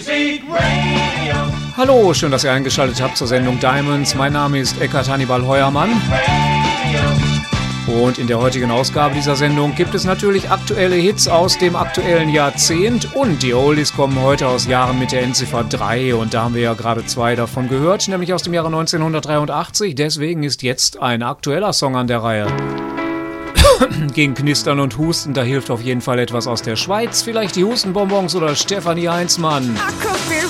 Hallo, schön, dass ihr eingeschaltet habt zur Sendung Diamonds. Mein Name ist Eckhard Hannibal Heuermann. Und in der heutigen Ausgabe dieser Sendung gibt es natürlich aktuelle Hits aus dem aktuellen Jahrzehnt. Und die Oldies kommen heute aus Jahren mit der Endziffer 3. Und da haben wir ja gerade zwei davon gehört, nämlich aus dem Jahre 1983. Deswegen ist jetzt ein aktueller Song an der Reihe. Gegen Knistern und Husten, da hilft auf jeden Fall etwas aus der Schweiz. Vielleicht die Hustenbonbons oder Stefanie Heinzmann. I could be